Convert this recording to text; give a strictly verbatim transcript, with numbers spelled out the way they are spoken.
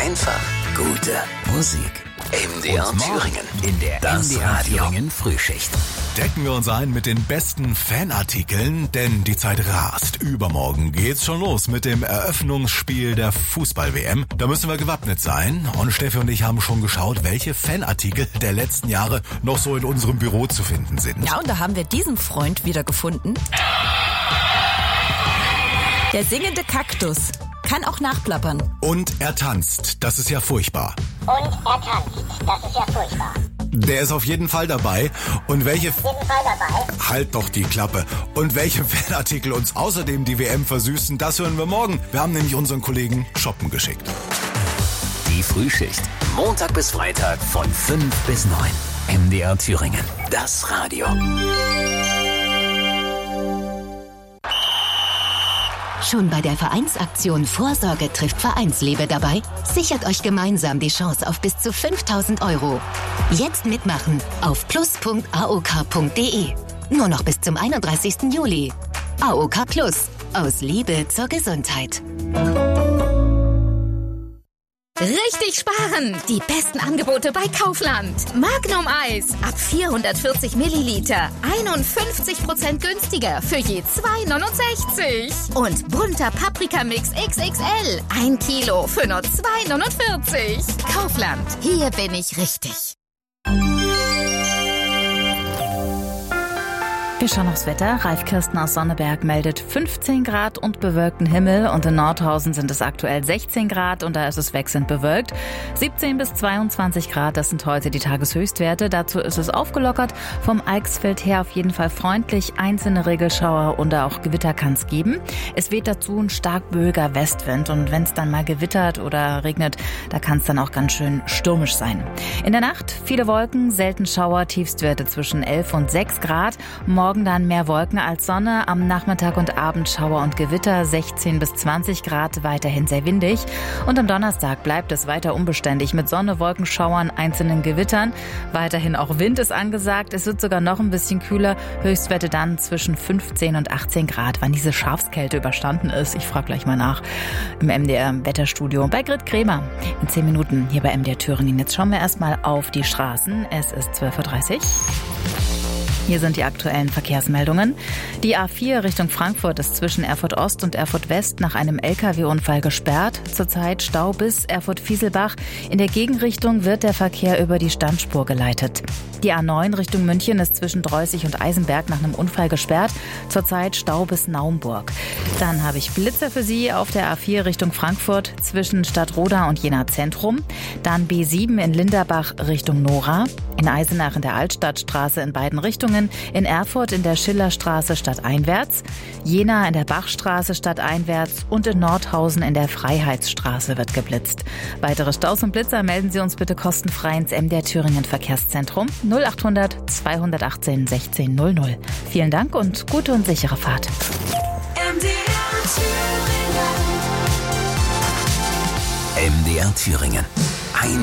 Einfach gute Musik. M D R Thüringen in der das M D R Thüringen Frühschicht. Decken wir uns ein mit den besten Fanartikeln, denn die Zeit rast. Übermorgen geht's schon los mit dem Eröffnungsspiel der Fußball-W M. Da müssen wir gewappnet sein. Und Steffi und ich haben schon geschaut, welche Fanartikel der letzten Jahre noch so in unserem Büro zu finden sind. Ja, und da haben wir diesen Freund wieder gefunden. Der singende Kaktus. Kann auch nachplappern. Und er tanzt. Das ist ja furchtbar. Und er tanzt. Das ist ja furchtbar. Der ist auf jeden Fall dabei. Und welche... Auf jeden Fall dabei. Halt doch die Klappe. Und welche Fanartikel uns außerdem die W M versüßen, das hören wir morgen. Wir haben nämlich unseren Kollegen shoppen geschickt. Die Frühschicht. Montag bis Freitag von fünf bis neun. M D R Thüringen. Das Radio. Schon bei der Vereinsaktion Vorsorge trifft Vereinsliebe dabei? Sichert euch gemeinsam die Chance auf bis zu fünftausend Euro. Jetzt mitmachen auf plus punkt a o k punkt d e. Nur noch bis zum einunddreißigsten Juli. A O K Plus. Aus Liebe zur Gesundheit. Richtig sparen! Die besten Angebote bei Kaufland. Magnum Eis ab vierhundertvierzig Milliliter. einundfünfzig Prozent günstiger für je zwei neunundsechzig. Und bunter Paprikamix X X L. Ein Kilo für nur zwei neunundvierzig. Kaufland. Hier bin ich richtig. Wir schauen aufs Wetter. Ralf Kirsten aus Sonneberg meldet fünfzehn Grad und bewölkten Himmel. Und in Nordhausen sind es aktuell sechzehn Grad und da ist es wechselnd bewölkt. siebzehn bis zweiundzwanzig Grad, das sind heute die Tageshöchstwerte. Dazu ist es aufgelockert. Vom Eichsfeld her auf jeden Fall freundlich. Einzelne Regelschauer und auch Gewitter kann es geben. Es weht dazu ein stark böiger Westwind. Und wenn es dann mal gewittert oder regnet, da kann es dann auch ganz schön stürmisch sein. In der Nacht viele Wolken, selten Schauer, Tiefstwerte zwischen elf und sechs Grad. Morgen dann mehr Wolken als Sonne, am Nachmittag und Abend Schauer und Gewitter, sechzehn bis zwanzig Grad, weiterhin sehr windig. Und am Donnerstag bleibt es weiter unbeständig mit Sonne, Wolkenschauern, einzelnen Gewittern. Weiterhin auch Wind ist angesagt, es wird sogar noch ein bisschen kühler, Höchstwerte dann zwischen fünfzehn und achtzehn Grad, wann diese Schafskälte überstanden ist. Ich frage gleich mal nach im M D R-Wetterstudio bei Grit Kremer. In zehn Minuten hier bei M D R Thüringen. Jetzt schauen wir erstmal auf die Straßen. Es ist zwölf Uhr dreißig. Hier sind die aktuellen Verkehrsmeldungen. Die A vier Richtung Frankfurt ist zwischen Erfurt Ost und Erfurt West nach einem L K W-Unfall gesperrt. Zurzeit Stau bis Erfurt-Fieselbach. In der Gegenrichtung wird der Verkehr über die Standspur geleitet. Die A neun Richtung München ist zwischen Dreußig und Eisenberg nach einem Unfall gesperrt. Zurzeit Stau bis Naumburg. Dann habe ich Blitzer für Sie auf der A vier Richtung Frankfurt zwischen Stadtroda und Jena Zentrum. Dann B sieben in Linderbach Richtung Nora. In Eisenach in der Altstadtstraße in beiden Richtungen. In Erfurt in der Schillerstraße stadteinwärts. Jena in der Bachstraße stadteinwärts. Und in Nordhausen in der Freiheitsstraße wird geblitzt. Weitere Staus und Blitzer melden Sie uns bitte kostenfrei ins M D R Thüringen Verkehrszentrum null achthundert zweihundertachtzehn sechzehn null null. Vielen Dank und gute und sichere Fahrt. M D R Thüringen. M D R Thüringen.